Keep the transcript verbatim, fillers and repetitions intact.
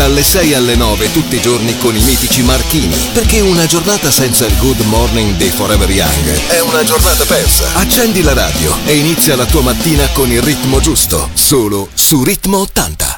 dalle sei alle nove tutti i giorni con i mitici Marchini, perché una giornata senza il Good Morning dei Forever Young è una giornata persa. Accendi la radio e inizia la tua mattina con il ritmo giusto, solo su Ritmo ottanta.